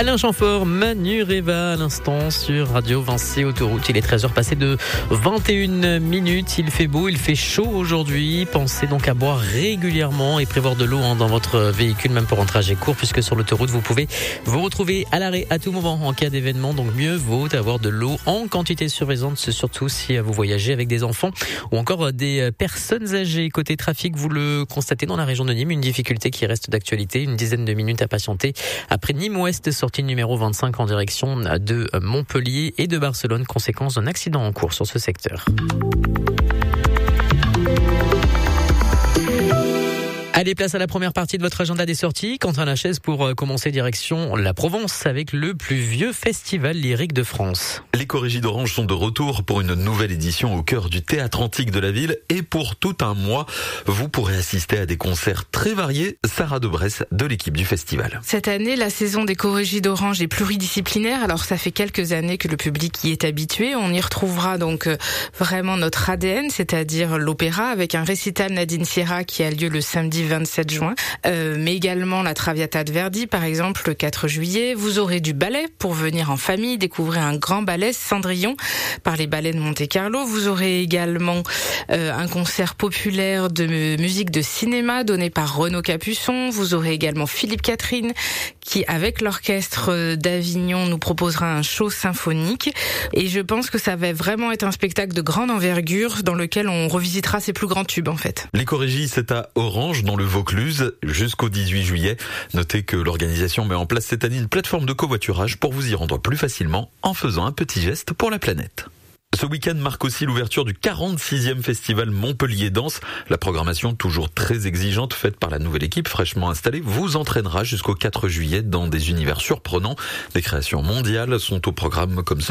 Alain Chamfort, Manureva à l'instant sur Radio Vinci Autoroute. Il est 13h passé de 21 minutes. Il fait beau, il fait chaud aujourd'hui. Pensez donc à boire régulièrement et prévoir de l'eau dans votre véhicule, même pour un trajet court, puisque sur l'autoroute, vous pouvez vous retrouver à l'arrêt à tout moment en cas d'événement. Donc mieux vaut avoir de l'eau en quantité suffisante, surtout si vous voyagez avec des enfants ou encore des personnes âgées. Côté trafic, vous le constatez dans la région de Nîmes, une difficulté qui reste d'actualité. Une dizaine de minutes à patienter après Nîmes-Ouest, sortie numéro 25 en direction de Montpellier et de Barcelone, conséquence d'un accident en cours sur ce secteur. Allez, place à la première partie de votre agenda des sorties. Quentin Lachaise pour commencer direction la Provence avec le plus vieux festival lyrique de France. Les Corrigis d'Orange sont de retour pour une nouvelle édition au cœur du théâtre antique de la ville et pour tout un mois, vous pourrez assister à des concerts très variés. Sarah Debresse de l'équipe du festival. Cette année, la saison des Corrigis d'Orange est pluridisciplinaire. Alors ça fait quelques années que le public y est habitué. On y retrouvera donc vraiment notre ADN, c'est-à-dire l'opéra avec un récital Nadine Sierra qui a lieu le samedi 27 juin, mais également la Traviata de Verdi par exemple le 4 juillet. Vous aurez du ballet pour venir en famille, découvrir un grand ballet Cendrillon par les ballets de Monte-Carlo. Vous aurez également un concert populaire de musique de cinéma donné par Renaud Capuçon. Vous aurez également Philippe Catherine qui, avec l'orchestre d'Avignon, nous proposera un show symphonique. Et je pense que ça va vraiment être un spectacle de grande envergure dans lequel on revisitera ses plus grands tubes en fait. Les Corrigis, c'est à Orange, dans le Vaucluse, jusqu'au 18 juillet. Notez que l'organisation met en place cette année une plateforme de covoiturage pour vous y rendre plus facilement en faisant un petit geste pour la planète. Ce week-end marque aussi l'ouverture du 46e festival Montpellier Danse. La programmation, toujours très exigeante, faite par la nouvelle équipe fraîchement installée, vous entraînera jusqu'au 4 juillet dans des univers surprenants. Des créations mondiales sont au programme comme